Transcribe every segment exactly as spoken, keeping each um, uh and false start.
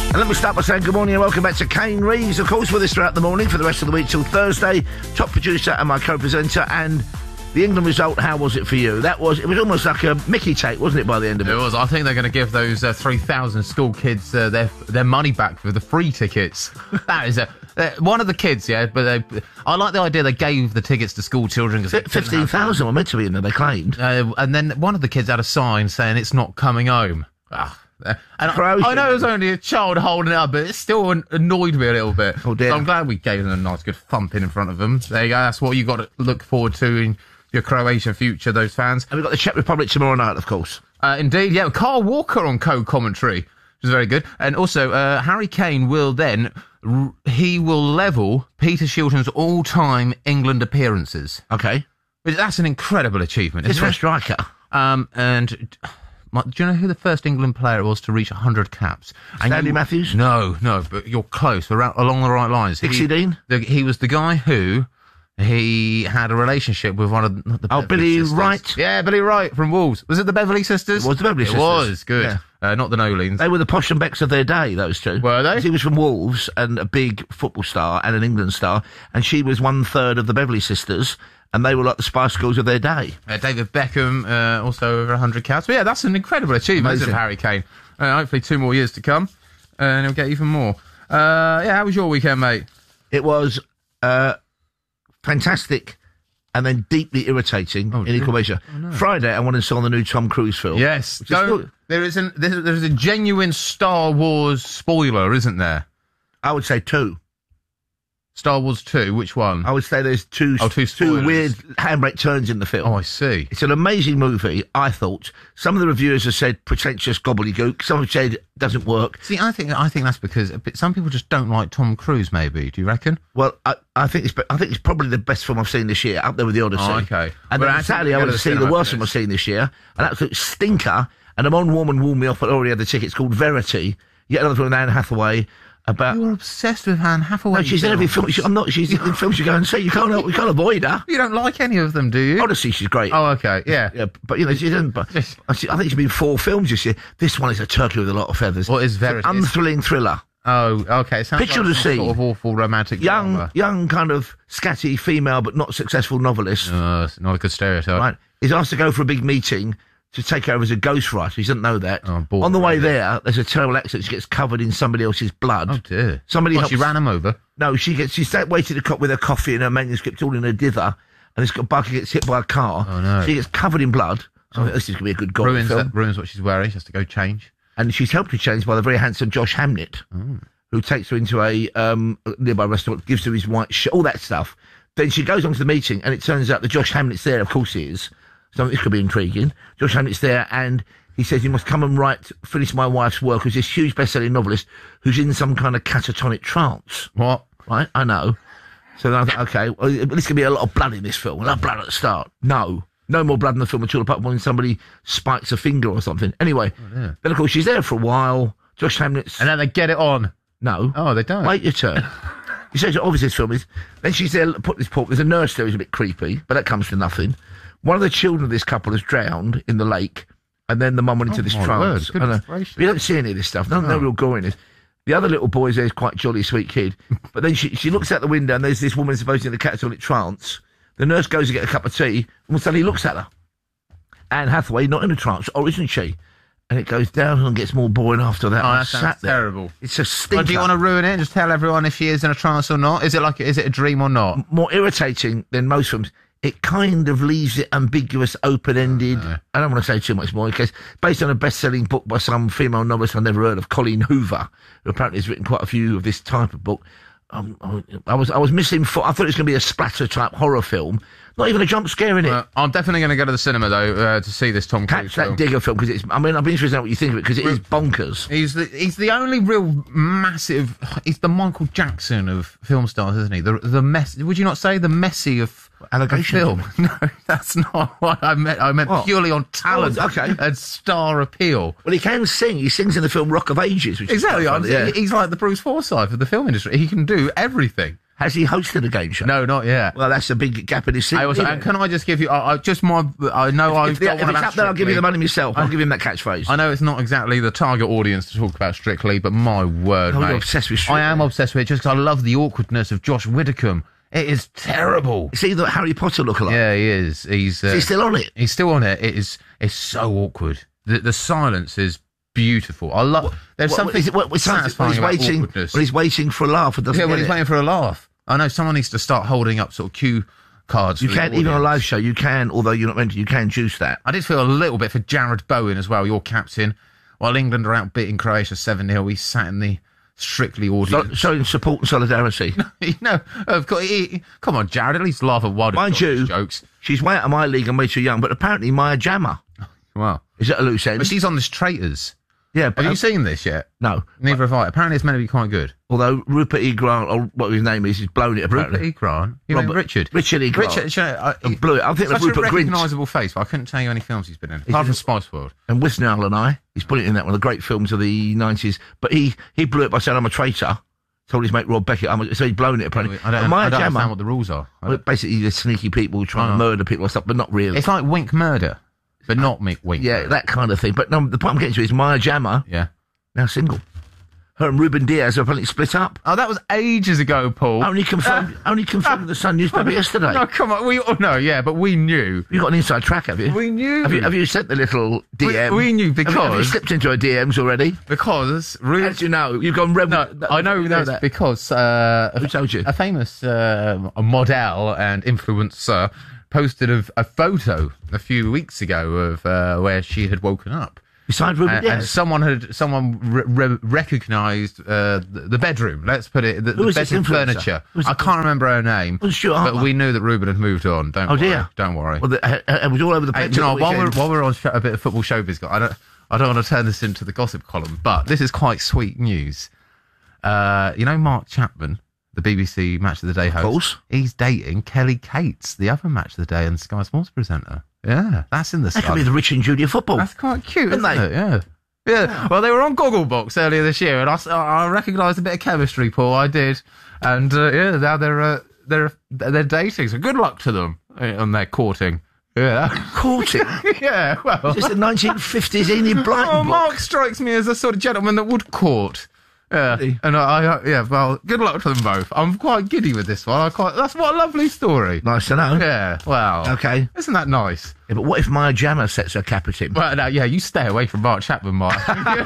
And let me start by saying good morning and welcome back to Kane Reeves, of course, with us throughout the morning for the rest of the week till Thursday. Top producer and my co-presenter. And the England result, how was it for you? That was, it was almost like a Mickey take, wasn't it, by the end of it? It was. I think they're going to give those uh, three thousand school kids uh, their their money back for the free tickets. That is a... Uh, one of the kids, yeah, but they, I like the idea they gave the tickets to school children. fifteen thousand were meant to be in there, they claimed. Uh, and then one of the kids had a sign saying it's not coming home. Ah. And I, I know it was only a child holding it up, but it still annoyed me a little bit. Oh dear. So I'm glad we gave them a nice good thumping in front of them. There you go, that's what you got to look forward to in your Croatian future, those fans. And we've got the Czech Republic tomorrow night, of course. Uh, indeed, yeah. Carl Walker on co-commentary, which is very good. And also, uh, Harry Kane will then, r- he will level Peter Shilton's all-time England appearances. Okay. But that's an incredible achievement, It's isn't for a it? striker. Um, and... Do you know who the first England player was to reach one hundred caps? Stanley you, Matthews? No, no, but you're close. We're out, along the right lines. Dixie he, Dean? The, he was the guy who he had a relationship with one of the, the Oh, Beverley Billy sisters. Wright? Yeah, Billy Wright from Wolves. Was it the Beverley sisters? It was the Beverley it sisters. It was, good. Yeah. Uh, not the Nolens. They were the Posh and Becks of their day, those two. Were they? He was from Wolves and a big football star and an England star, and she was one third of the Beverley sisters, and they were like the Spice Girls of their day. Uh, David Beckham, uh, also over one hundred caps. But yeah, that's an incredible achievement, isn't it, Harry Kane? Uh, hopefully two more years to come, uh, and he'll get even more. Uh, yeah, how was your weekend, mate? It was uh, fantastic and then deeply irritating Oh, in equal measure. Oh, no. Friday, I went and saw the new Tom Cruise film. Yes. which is Don't, still- there is an, there's, there's a genuine Star Wars spoiler, isn't there? I would say two. Star Wars two, which one? I would say there's two, Oh, two two spoilers. weird handbrake turns in the film. Oh, I see. It's an amazing movie, I thought. Some of the reviewers have said pretentious gobbledygook. Some have said it doesn't work. See, I think I think that's because some people just don't like Tom Cruise, maybe. Do you reckon? Well, I, I think it's I think it's probably the best film I've seen this year, up there with The Odyssey. Oh, okay. And Well, then actually, Saturday I go went to to the see the cinema worst for film I've this. seen this year, an absolute stinker, and a one woman warned me off, but already had the tickets, called Verity, yet another film with Anne Hathaway, about... You're obsessed with Anne Hathaway. No, she's in every film. She, I'm not. She's in films you go and see. You can't. You can't avoid her. You don't like any of them, do you? Honestly, she's great. Oh, okay, yeah. Yeah, but you know she doesn't. But I see- I think she's been in four films this year. This one is a turkey with a lot of feathers. What is It's an Verity? unthrilling thriller. Oh, okay. It sounds Picture like the some scene. sort of awful romantic Young, drama. young, kind of scatty female, but not successful novelist. Uh, it's not a good stereotype. Right, is asked to go for a big meeting to take over as a ghostwriter. He doesn't know that. Oh, bored On the way already. there, there's a terrible accident. She gets covered in somebody else's blood. Oh, dear. Somebody What, helps. she ran him over? No, she gets. She sat waiting to cop with her coffee and her manuscript all in her dither, and this Bucky gets hit by a car. Oh, no. She gets covered in blood. So I think this is going to be a good gore Ruins, film. that, ruins what she's wearing. She has to go change. And she's helped to change by the very handsome Josh Hamnett, Oh. who takes her into a um, nearby restaurant, gives her his white shirt, all that stuff. Then she goes on to the meeting, and it turns out that Josh Hamnett's there. Of course he is. So this could be intriguing. Josh Hamnett's there, and he says he must come and write, finish my wife's work, who's this huge best-selling novelist who's in some kind of catatonic trance. What? Right? I know. So then I thought, okay, well, there's going to be a lot of blood in this film. A lot of blood at the start. No. No more blood in the film at all, apart from when somebody spikes a finger or something. Anyway, yeah. then of course she's there for a while. Josh Hamnett's... And then they get it on. No. Oh, they don't. Wait your turn. He says, obviously this film is... Then she's there, put this port. There's a nurse there who's a bit creepy, but that comes to nothing. One of the children of this couple has drowned in the lake, and then the mum went into Oh, this my trance. word, good I know. inspiration. You don't see any of this stuff. No, no. no real goriness. The other little boy there is quite jolly, sweet kid. But then she she looks out the window, and there's this woman supposedly in a catatonic trance. The nurse goes to get a cup of tea, and suddenly looks at her. Anne Hathaway, not in a trance, or isn't she? And it goes down and gets more boring after that. Oh, I that sat sounds there. terrible. It's a stinker. Well, do you want to ruin it? Just tell everyone if she is in a trance or not. Is it like is it a dream or not? More irritating than most films. It kind of leaves it ambiguous, open-ended. Oh, no. I don't want to say too much more, because based on a best-selling book by some female novelist I've never heard of, Colleen Hoover, who apparently has written quite a few of this type of book. Um, I was I was missing. For, I thought it was going to be a splatter-type horror film. Not even a jump scare in it. Uh, I'm definitely going to go to the cinema though uh, to see this Tom Cruise Catch that film. Digger film, because it's. I mean, I'd be interested in what you think of it, because it is bonkers. He's the he's the only real massive. He's the Michael Jackson of film stars, isn't he? The the mess. Would you not say the Messi of Allegation. film? No, that's not what I meant. I meant What? purely on talent Oh, okay. and star appeal. Well, he can sing. He sings in the film Rock of Ages. Which Exactly. Is quite I'm, funny, yeah. He's like the Bruce Forsyth of the film industry. He can do everything. Has he hosted a game show? No, not yet. Well, that's a big gap in his seat. I also, and can I just give you? I, I just my. I know I've If, the, got if one it's about up there, I'll give you the Strictly. money myself. I'll give him that catchphrase. I know it's not exactly the target audience to talk about Strictly, but my word, Oh, mate, you're obsessed with Strictly. I am obsessed with it just because I love the awkwardness of Josh Widdicombe. It is terrible. Is he the Harry Potter lookalike? Yeah, he is. He's uh, Is he still on it? He's still on it. It is. It's so awkward. The the silence is beautiful. I love. There's What- something is it- what- what- satisfying when he's about waiting, awkwardness. when he's waiting for a laugh and doesn't yeah, get when he's it. waiting for a laugh. I know someone needs to start holding up sort of cue cards. You for the can, even on a audience. live show, you can, although you're not meant to, you can juice that. I did feel a little bit for Jared Bowen as well, your captain. While England are out beating Croatia seven nil, he sat in the Strictly So, audience. showing support and solidarity. you know, of course, he, he- come on, Jared, at least laugh at Wild Mind you, jokes. she's way out of my league and way too young, but apparently Maya Jama. Wow. Is it a loose end? But she's on this Traitors. Yeah, but Have you seen this yet? no. Neither have I. Apparently it's meant to be quite good. Although Rupert E. Grant, or what his name is, he's blown it apparently. Rupert E. Grant? You mean Robert- Richard? Richard E. Grant. Richard, you know, I, He blew it. I think such that's Rupert a Grint. recognisable face, but I couldn't tell you any films he's been in. Apart from Spice World. And Wisnell and I, he's put it in that one of the great films of the nineties. But he, he blew it by saying, I'm a traitor. Told his mate Rob Beckett, I'm a, so he's blown it apparently. I don't, But Maya I don't Jama, understand what the rules are. I well, don't- basically, they're sneaky people trying Oh. to murder people or stuff, but not really. It's like Wink Murder, but not Mick Wink. Yeah, that kind of thing. But no, the point I'm getting to is Maya Jama, Yeah. now single. Her and Ruben Diaz are apparently split up. Oh, that was ages ago, Paul. Only confirmed, only confirmed in the Sun newspaper yesterday. No, come on. We, oh, no, yeah, but we knew. You got an inside track, have you? We knew. Have you, have you sent the little D M? We- we knew Have you- Have you, because- slipped into her D Ms already? Because How Ru- did you know? You've gone rebel. No, I know, you this that. because uh, Who told you? a famous uh, model and influencer posted a, a photo a few weeks ago of uh, where she had woken up. Besides Ruben And, and Diaz. someone had someone re- re- recognised uh, the, the bedroom. Let's put it the, Who the was this bedroom influencer? furniture. Who was I it? can't remember her name, Was it Stuart but Harper? we knew that Ruben had moved on. Don't Oh, worry. dear. Don't worry. Well, the, uh, uh, it was all over the Hey, paper. do you know, the while we're weekend. while we're on show, a bit of football showbiz, I don't I don't want to turn this into the gossip column, but this is quite sweet news. Uh, you know, Mark Chapman, the B B C Match of the Day host, course. he's dating Kelly Cates, the other Match of the Day and Sky Sports presenter. Yeah, that's in the That could sun. be the rich and Julia football. That's quite cute, Isn't isn't they? it? Yeah. Yeah. Well, they were on Gogglebox earlier this year, and I, s- I recognised a bit of chemistry, Paul. I did, and uh, yeah, now they're uh, they're they're dating. So good luck to them uh, on their courting. Yeah. Courting. Yeah. Well. It's the nineteen fifties Enid Blyton Oh, book. Mark strikes me as a sort of gentleman that would court. Yeah, Really? and I, I, yeah, well, good luck to them both. I'm quite giddy with this one. I quite, that's what a lovely story. Nice to know. Yeah, well, Okay. isn't that nice? Yeah, but what if Maya Jama sets her cap at him? Well, no, yeah, you stay away from Mark Chapman, Mark.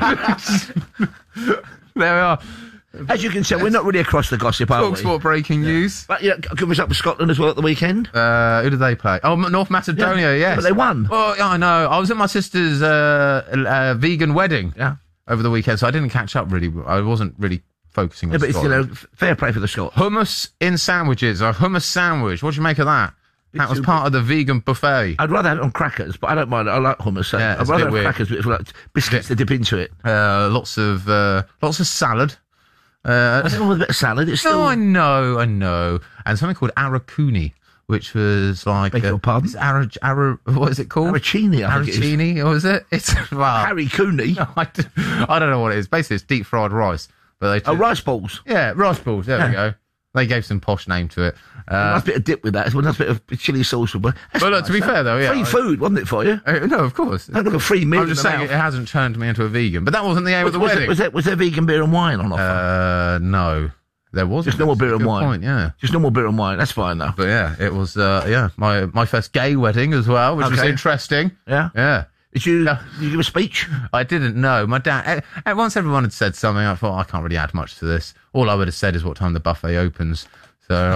There we are. As you can tell, we're not really across the gossip, are Talk we? sport breaking news. But yeah, good result for Scotland as well at the weekend. Uh, who did they play? Oh, North Macedonia. Yes, But they won. Oh, yeah, I know. I was at my sister's uh, uh, vegan wedding Yeah. over the weekend, so I didn't catch up really. I wasn't really focusing on Yeah, but it's, you Scotland. know, f- fair play for the Scots. Hummus in sandwiches, a hummus sandwich. What do you make of that? That was It's a- part of the vegan buffet. I'd rather have it on crackers, but I don't mind. I like hummus. So Yeah, I'd it's a rather bit have weird. crackers with like biscuits to dip into it. Uh, lots of uh, lots of salad. Uh, Nothing wrong with a bit of salad. It's still. no, I know, I know, and something called arakuni, which was like Beg your pardon? it's ara, ara, what is it called? Arachini, I think it is. Arachini, or is it? It's well, Harry Cooney. I, d- I don't know what it is. Basically, it's deep fried rice, but they Oh, took- rice balls. yeah, rice balls. There we go. They gave some posh name to it. A Uh, nice bit of dip with that. It's a nice bit of chili sauce. But Well, look, to be fair, though, yeah, free I- food, wasn't it for you? uh, no, of course. Don't look a free meal. I'm just in the saying mouth. it hasn't turned me into a vegan, but that wasn't the aim of Was, the was, wedding. there, was, there, was there vegan beer and wine on offer? Uh, no, there wasn't. Just normal beer and Good wine. Point, yeah, Just normal beer and wine. That's fine though. but yeah, it was. Uh, yeah, my my first gay wedding as well, which was Okay. interesting. Yeah. Yeah, Did you, did you give a speech? I didn't know. My dad. eh, eh, Once everyone had said something, I thought I can't really add much to this. All I would have said is what time the buffet opens. So,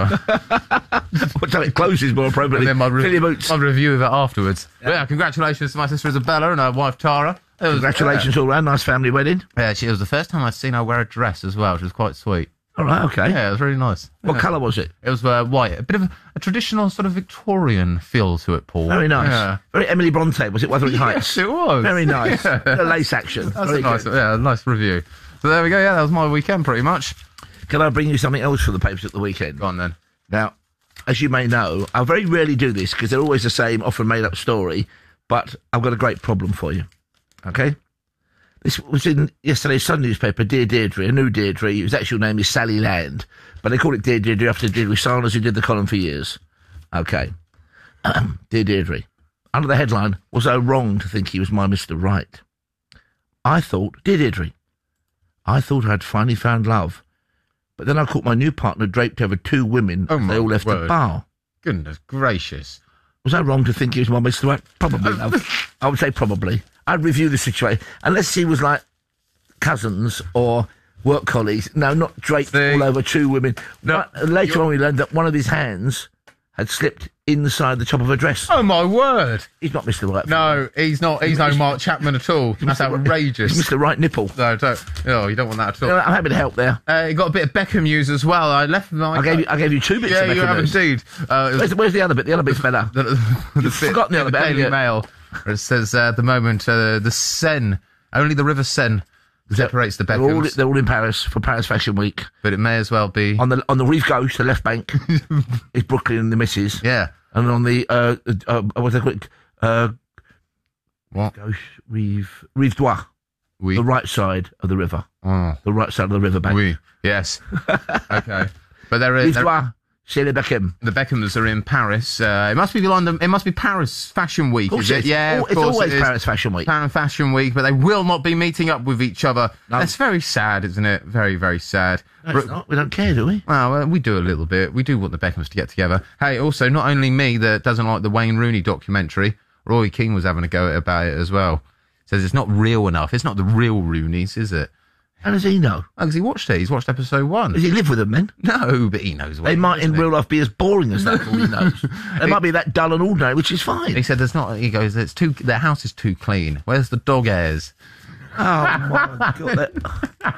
What time it closes more appropriately? and then my, re- Fill your boots. my review of it afterwards. Yeah. yeah, congratulations to my sister Isabella and her wife Tara. It was- Congratulations all round. Nice family wedding. Yeah, she, it was the first time I'd seen her wear a dress as well, which was quite sweet. All right. Okay. Yeah, it was really nice. What Yeah. colour was it? It was uh, white, a bit of a, a traditional sort of Victorian feel to it, Paul. Very nice. Yeah. Very Emily Bronte. Was it Wuthering Heights? Yes, it was. Very nice. Yeah. A lace action. That's Very a nice, good. yeah, a nice review. So there we go. Yeah, that was my weekend pretty much. Can I bring you something else for the papers at the weekend? Go on then. Now, as you may know, I very rarely do this because they're always the same, often made up story, but I've got a great problem for you. Okay? This was in yesterday's Sun newspaper, Dear Deirdre, a new Deirdre, whose actual name is Sally Land, but they call it Dear Deirdre after Deirdre Sanders, who did the column for years. Okay. Dear Deirdre, under the headline, was I wrong to think he was my Mister Right? I thought, Dear Deirdre, I thought I'd finally found love, but then I caught my new partner draped over two women Oh as they all left word. the bar. Goodness gracious. Was I wrong to think he was my Mister Right? Probably, love. I would say probably. I'd review the situation. Unless he was like cousins or work colleagues. No, not draped See? all over two women. No, But later on we learned that one of his hands had slipped inside the top of a dress. Oh, my word. He's not Mister Right. No, he's not. He's no Mark Chapman at all. That's Mister outrageous. He's Mister Right nipple. No, don't. Oh, you don't want that at all. I'm happy to help there. Uh, you got a bit of Beckham news as well. I left my. I gave you, I gave you two bits Yeah, of you Beckham have news. indeed. Uh, it was Where's, where's the other bit? The other bit's better. the, the bit forgotten the in other bit, Daily haven't you? Mail. Where it says uh, at the moment uh, the Seine, only the River Seine separates the They're all, Beckhams, they're all in Paris for Paris Fashion Week. but it may as well be. On the on the Rive Gauche, the left bank, is Brooklyn and the Misses. Yeah. And on the, uh, uh, what's that called? Uh, What? Gauche, Rive, Rive Droit, We. the right side of the river. Oh. The right side of the river bank. We. Yes. Okay. But there is. Rive There, Droit, c'est le Beckham. the Beckhams are in Paris. Uh, it must be London. It must be Paris Fashion Week. Of course Is it? it's, Yeah. al- Of it's course always it is. Paris Fashion Week. Paris Fashion Week, but they will not be meeting up with each other. No. That's very sad, isn't it? Very, very sad. No, Bro- it's not. We don't care, do we? Well, uh, we do a little bit. We do want the Beckhams to get together. Hey, also, not only me that doesn't like the Wayne Rooney documentary, Roy Keane was having a go at about it as well. Says it's not real enough. It's not the real Rooneys, is it? How does he know? Oh, because he watched it. He's watched episode one. Does he live with them then? No, but he knows. They Wayne, might in doesn't he? real life be as boring as that, for all he knows. They might be that dull and ordinary, which is fine. He said there's not. He goes, it's too. Their house is too clean. Where's the dog hairs? Oh, my God. That...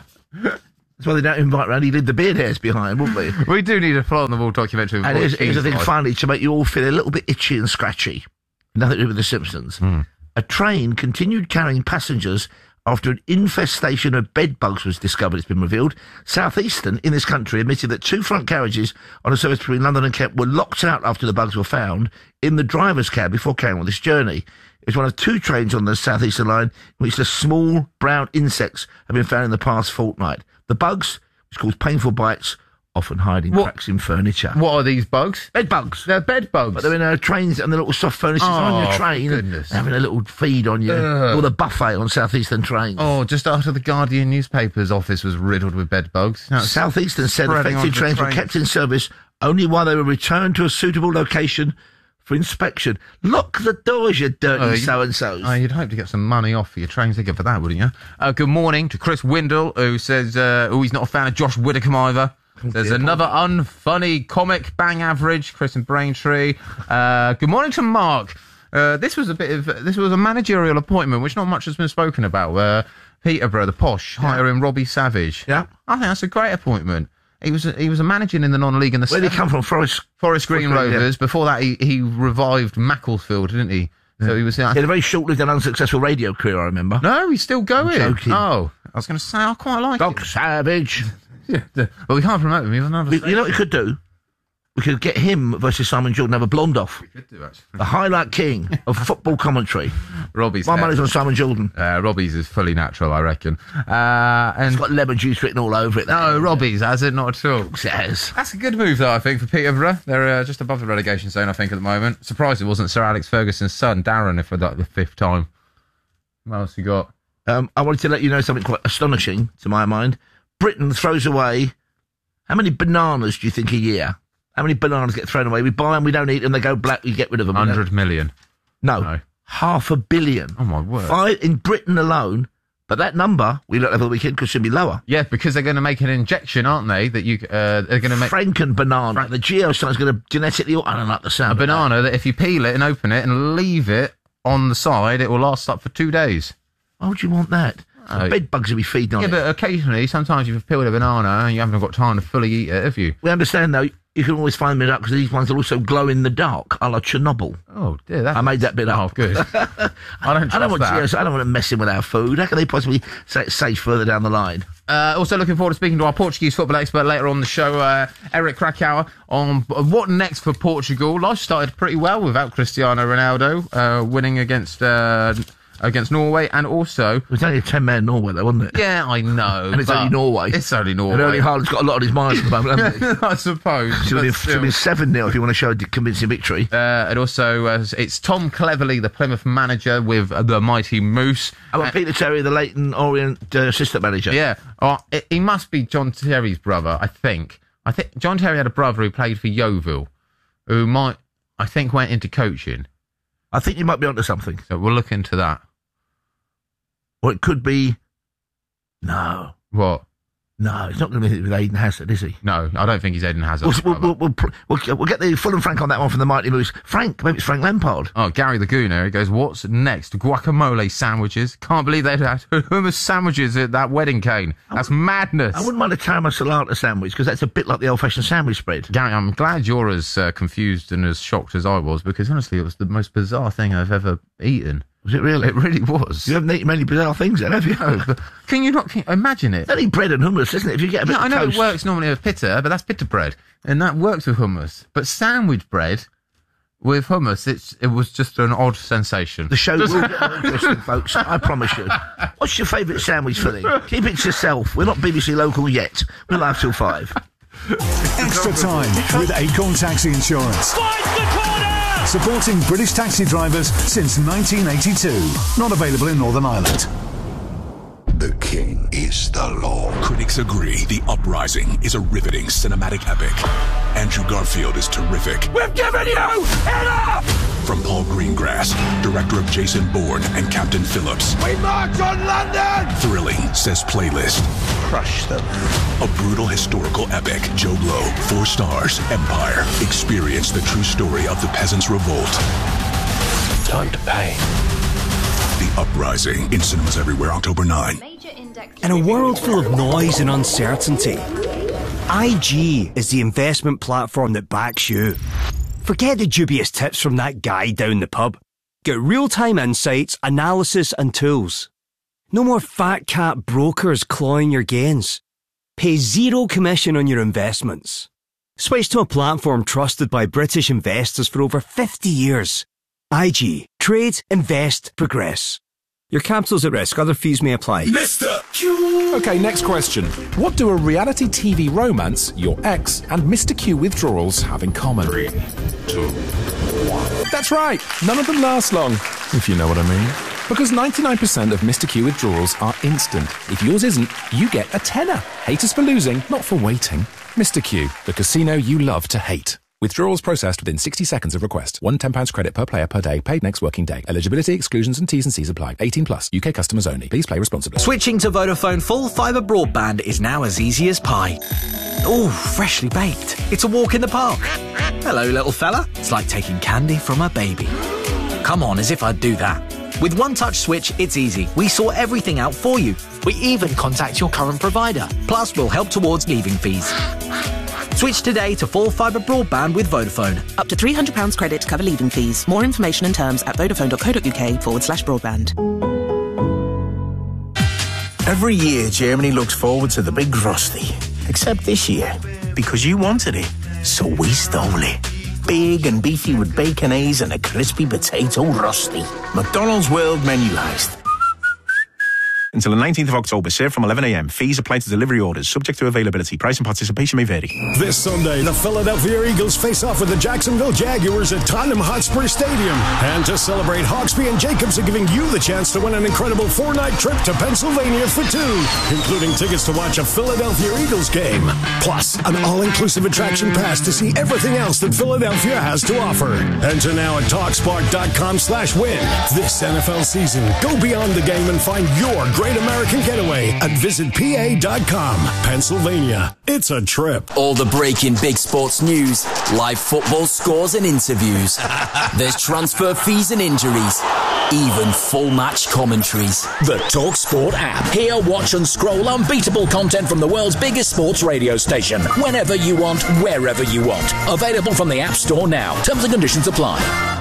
That's why they don't invite round. He'd leave the beard hairs behind, wouldn't we? We do need a fly on the wall documentary. with And Roy here's, here's the Keane's thing, life. finally, to make you all feel a little bit itchy and scratchy. Nothing to do with The Simpsons. Hmm. A train continued carrying passengers after an infestation of bed bugs was discovered, it's been revealed. Southeastern, in this country, admitted that two front carriages on a service between London and Kent were locked out after the bugs were found in the driver's cab before carrying on this journey. It's one of two trains on the Southeastern line in which the small brown insects have been found in the past fortnight. The bugs, which cause painful bites, often hide in What- cracks in furniture. What are these bugs? Bed bugs. They're bed bugs. But they're in uh, trains and the little soft furniture on your Oh, train. goodness. Having a little feed on you. Ugh. Or the buffet on Southeastern trains. Oh, just after the Guardian newspaper's office was riddled with bed bugs. Now it's Southeastern said spreading affected onto trains were trains. kept in service only while they were returned to a suitable location for inspection. Lock the doors, you dirty Oh, you- so-and-sos. Oh, you'd hope to get some money off for your train ticket for that, wouldn't you? Uh, good morning to Chris Windle, who says, uh, oh, he's not a fan of Josh Widdicombe either. There's dear, another unfunny comic, bang average, Chris and Braintree. Uh, good morning to Mark. Uh, this was a bit of, this was a managerial appointment, which not much has been spoken about. Uh, Peterborough, the posh, hiring Robbie Savage. Yeah. I think that's a great appointment. He was he was a managing in the non-league in the Where did he come from? Forest? Forest Green Forest Green, yeah. Rovers. Before that, he, he revived Macclesfield, didn't he? So he was. Uh, He had a very short-lived and unsuccessful radio career, I remember. no, he's still going. joking. Oh, I was going to say I quite like Dog it. Savage. Yeah, well, we can't promote him. He was another. We, you know what we could do? We could get him versus Simon Jordan, have a blonde off. could do actually. The highlight king of football commentary. Robbie's. My hair- money's on Simon Jordan. Uh, Robbie's is fully natural, I reckon. Uh, and It's got lemon juice written all over it. no, Robbie's has it not at all. It says. That's a good move, though, I think, for Peterborough. They're uh, just above the relegation zone, I think, at the moment. Surprised it wasn't Sir Alex Ferguson's son, Darren, if for like the fifth time. What else you got? Um, I wanted to let you know something quite astonishing, to my mind. Britain throws away, how many bananas do you think a year? How many bananas get thrown away? We buy them, we don't eat them, they go black, we get rid of them. one hundred million. No, No. half a billion. Oh, my word. Five in Britain alone, but that number, we looked over the weekend, could should be lower. Yeah, because they're going to make an injection, aren't they? That you uh, they're going to make Franken banana. The geoscience going to genetically. I don't like the sound. a of that. banana that if you peel it and open it and leave it on the side, it will last up for two days. Why would you want that? Oh. Bed bugs will be feeding on Yeah, it. but occasionally, sometimes you've peeled a banana and you haven't got time to fully eat it, have you? We understand though. You can always find them in because these ones will also glow in the dark, a la Chernobyl. Oh dear, that I made that bit Oh, up. good. I don't trust I don't want that. geos, I don't want to mess in with our food. How can they possibly say it's safe further down the line? Uh, also looking forward to speaking to our Portuguese football expert later on the show, uh, Eric Krakauer, on what next for Portugal. Life started pretty well without Cristiano Ronaldo, uh, winning against uh, against Norway, and also... It was only a ten-man Norway, though, wasn't it? Yeah, I know. And it's only Norway. It's only Norway. And Erling Haaland's got a lot on his mind at the moment, hasn't he? I suppose. Should have been seven nil if you want to show a convincing victory. Uh, and also, uh, it's Tom Cleverley, the Plymouth manager, with uh, the mighty Moose. How about uh, Peter Terry, the Leyton Orient uh, assistant manager? Yeah. Oh, it, he must be John Terry's brother, I think. I think John Terry had a brother who played for Yeovil, who might, I think, went into coaching. I think you might be onto something. So we'll look into that. Or it could be... No. What? No, it's not going to be with Eden Hazard, is he? No, I don't think he's Eden Hazard. We'll, we'll, we'll, we'll, we'll get the full and frank on that one from the Mighty Moose. Frank, maybe it's Frank Lampard. Oh, Gary the Gooner, he goes, what's next? Guacamole sandwiches? Can't believe they had hummus sandwiches at that wedding cane. That's I madness. I wouldn't mind a tarama salata sandwich, because that's a bit like the old-fashioned sandwich spread. Gary, I'm glad you're as uh, confused and as shocked as I was, because honestly, it was the most bizarre thing I've ever eaten. Was it really? It really was. You haven't eaten many bizarre things then, have you? No, but can you not can you imagine it? It's only bread and hummus, isn't it? If you get a bit yeah, of I know toast. It works normally with pita, but that's pita bread, and that works with hummus. But sandwich bread with hummus, it's it was just an odd sensation. The show will get more interesting, folks. I promise you. What's your favourite sandwich filling? Keep it to yourself. We're not B B C local yet. We're live till five. Extra time with Acorn Taxi Insurance. Finds the corner! Supporting British taxi drivers since nineteen eighty-two. Not available in Northern Ireland. The king is the law. Critics agree The Uprising is a riveting cinematic epic. Andrew Garfield is terrific. We've given you enough! From Paul Greengrass, director of Jason Bourne and Captain Phillips. We march on London! Thrilling, says Playlist. Crush them. A brutal historical epic. Joe Blow, four stars. Empire. Experience the true story of the Peasants' Revolt. Time to pay. The Uprising, in cinemas everywhere, October ninth. In a world full of noise and uncertainty, I G is the investment platform that backs you. Forget the dubious tips from that guy down the pub. Get real-time insights, analysis and tools. No more fat cat brokers clawing your gains. Pay zero commission on your investments. Switch to a platform trusted by British investors for over fifty years. I G. Trade, invest, progress. Your capital's at risk. Other fees may apply. Mister Q! Okay, next question. What do a reality T V romance, your ex, and Mister Q withdrawals have in common? Three, two, one. That's right. None of them last long, if you know what I mean. Because ninety-nine percent of Mister Q withdrawals are instant. If yours isn't, you get a tenner. Hate us for losing, not for waiting. Mister Q, the casino you love to hate. Withdrawals processed within sixty seconds of request. One ten pounds credit per player per day, paid next working day. Eligibility, exclusions and T's and C's apply. eighteen plus, U K customers only. Please play responsibly. Switching to Vodafone full fibre broadband is now as easy as pie. Ooh, freshly baked. It's a walk in the park. Hello, little fella. It's like taking candy from a baby. Come on, as if I'd do that. With One Touch Switch, it's easy. We sort everything out for you. We even contact your current provider. Plus, we'll help towards leaving fees. Switch today to full fibre broadband with Vodafone. Up to three hundred pounds credit to cover leaving fees. More information and terms at vodafone.co.uk forward slash broadband. Every year, Germany looks forward to the big Rusty. Except this year, because you wanted it, so we stole it. Big and beefy with baconese and a crispy potato Rusty. McDonald's World Menuised. Until the nineteenth of October, served from eleven a.m. Fees apply to delivery orders, subject to availability. Price and participation may vary. This Sunday, the Philadelphia Eagles face off with the Jacksonville Jaguars at Tottenham Hotspur Stadium. And to celebrate, Hawksby and Jacobs are giving you the chance to win an incredible four-night trip to Pennsylvania for two, including tickets to watch a Philadelphia Eagles game. Plus, an all-inclusive attraction pass to see everything else that Philadelphia has to offer. Enter now at TalkSpark.com slash win. This N F L season, go beyond the game and find your Great American Getaway at visit P A dot com. Pennsylvania. It's a trip. All the breaking big sports news, live football scores and interviews. There's transfer fees and injuries, even full match commentaries. The TalkSport app. Hear, watch and scroll unbeatable content from the world's biggest sports radio station. Whenever you want, wherever you want. Available from the App Store now. Terms and conditions apply.